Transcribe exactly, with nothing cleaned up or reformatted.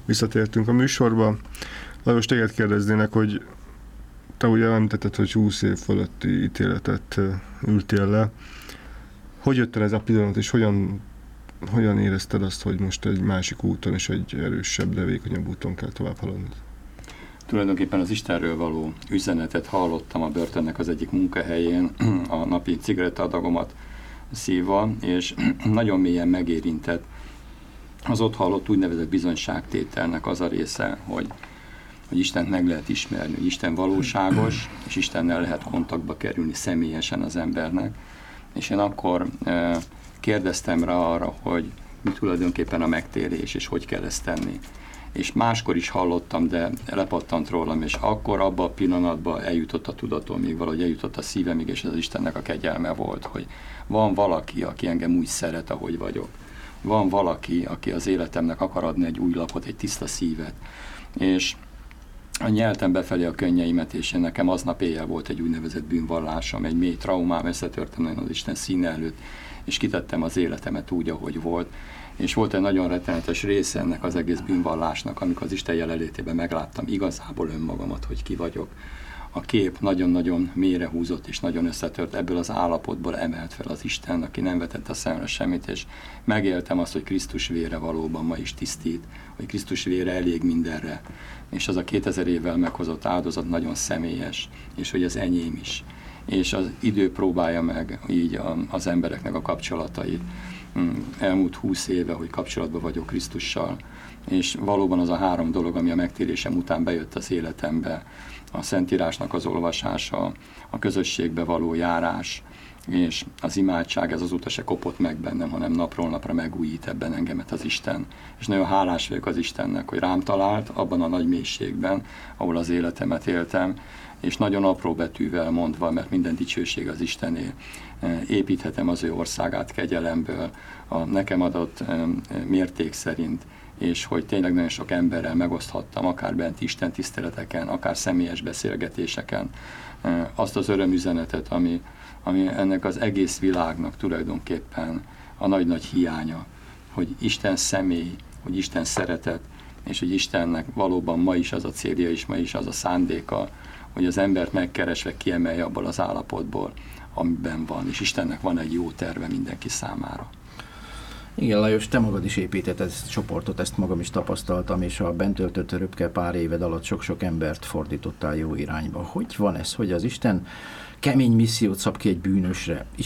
visszatértünk a műsorba. Lajos, téged kérdeznének, hogy te ugye említetted, hogy húsz év fölötti ítéletet ültél le. Hogy jött el ez a pillanat, és hogyan, hogyan érezted azt, hogy most egy másik úton és egy erősebb, de vékonyabb úton kell tovább haladni? Tulajdonképpen az Istenről való üzenetet hallottam a börtönnek az egyik munkahelyén, a napi cigarettaadagomat szívva, és nagyon mélyen megérintett az ott hallott úgynevezett bizonyságtételnek az a része, hogy, hogy Istent meg lehet ismerni, hogy Isten valóságos, és Istennel lehet kontaktba kerülni személyesen az embernek. És én akkor e, kérdeztem rá arra, hogy mi tulajdonképpen a megtérés, és hogy kell ezt tenni. És máskor is hallottam, de lepattant rólam, és akkor abban a pillanatban eljutott a tudatomig, valahogy eljutott a szívemig, és ez az Istennek a kegyelme volt, hogy van valaki, aki engem úgy szeret, ahogy vagyok. Van valaki, aki az életemnek akar adni egy új lapot, egy tiszta szívet. És nyeltem befelé a könnyeimet, és én nekem aznap éjjel volt egy úgynevezett bűnvallásom, egy mély traumám, összetörtem nagyon az Isten színe előtt, és kitettem az életemet úgy, ahogy volt. És volt egy nagyon rettenetes része ennek az egész bűnvallásnak, amikor az Isten jelenlétében megláttam igazából önmagamat, hogy ki vagyok. A kép nagyon-nagyon mélyre húzott, és nagyon összetört, ebből az állapotból emelt fel az Isten, aki nem vetett a szemre semmit, és megéltem azt, hogy Krisztus vére valóban ma is tisztít, hogy Krisztus vére elég mindenre, és az a kétezer évvel meghozott áldozat nagyon személyes, és hogy az enyém is. És az idő próbálja meg így az embereknek a kapcsolatait. Elmúlt húsz éve, hogy kapcsolatban vagyok Krisztussal, és valóban az a három dolog, ami a megtérésem után bejött az életembe, a Szentírásnak az olvasása, a közösségbe való járás, és az imádság, ez azóta se kopott meg bennem, hanem napról napra megújít ebben engemet az Isten. És nagyon hálás vagyok az Istennek, hogy rám talált abban a nagy mélységben, ahol az életemet éltem, és nagyon apró betűvel mondva, mert minden dicsőség az Istené, építhetem az ő országát kegyelemből, a nekem adott mérték szerint, és hogy tényleg nagyon sok emberrel megoszthattam, akár bent Isten tiszteleteken, akár személyes beszélgetéseken, azt az örömüzenetet, ami, ami ennek az egész világnak tulajdonképpen a nagy-nagy hiánya, hogy Isten személy, hogy Isten szeretet, és hogy Istennek valóban ma is az a célja, és ma is az a szándéka, hogy az embert megkeresve kiemelje abból az állapotból, amiben van, és Istennek van egy jó terve mindenki számára. Igen, Lajos, te magad is építetted ezt a csoportot, ezt magam is tapasztaltam, és a bent töltött röpke pár éved alatt sok-sok embert fordítottál jó irányba. Hogy van ez, hogy az Isten kemény missziót szab ki egy bűnösre,